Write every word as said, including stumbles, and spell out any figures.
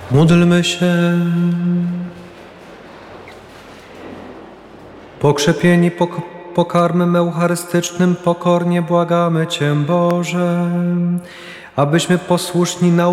Módlmy się. Pokrzepieni pok pokarmem eucharystycznym pokornie błagamy Cię, Boże, abyśmy posłuszni nauce